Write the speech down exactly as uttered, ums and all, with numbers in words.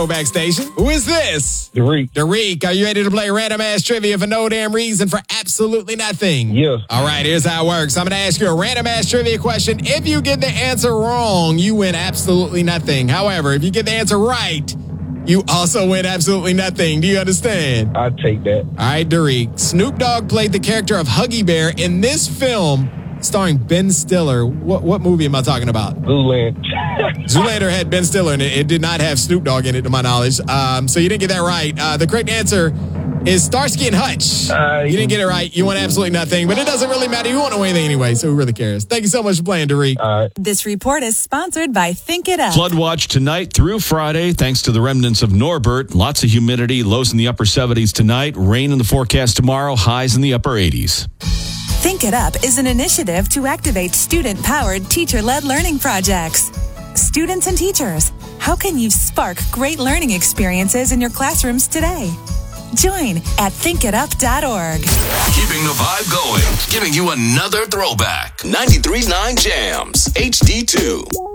Throwback Station. Who is this? Derek. Derek, are you ready to play random ass trivia for no damn reason for absolutely nothing? Yeah. All right, here's how it works. I'm going to ask you a random ass trivia question. If you get the answer wrong, you win absolutely nothing. However, if you get the answer right, you also win absolutely nothing. Do you understand? I'll take that. All right, Derek. Snoop Dogg played the character of Huggy Bear in this film starring Ben Stiller. What what movie am I talking about? Zoolander. Zoolander had Ben Stiller in it. It did not have Snoop Dogg in it, to my knowledge. Um, so you didn't get that right. Uh, the correct answer is Starsky and Hutch. Uh, you didn't get it right. You won absolutely nothing, but it doesn't really matter. You won't know anything anyway, so who really cares? Thank you so much for playing, Derek. All right. This report is sponsored by Think It Up. Flood watch tonight through Friday, thanks to the remnants of Norbert. Lots of humidity, lows in the upper seventies tonight. Rain in the forecast tomorrow, highs in the upper eighties. Think It Up is an initiative to activate student-powered, teacher-led learning projects. Students and teachers, how can you spark great learning experiences in your classrooms today? Join at think it up dot org. Keeping the vibe going, giving you another throwback. ninety-three point nine Jams, H D two.